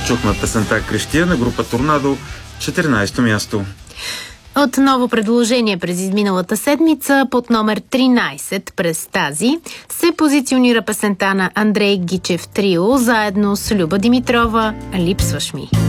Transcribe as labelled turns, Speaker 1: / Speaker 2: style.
Speaker 1: Чухме песента "Крещия" на група Торнадо, 14-то място.
Speaker 2: От ново предложение през изминалата седмица под номер 13 през тази се позиционира песента на Андрей Гичев Трио заедно с Люба Димитрова "Липсваш ми".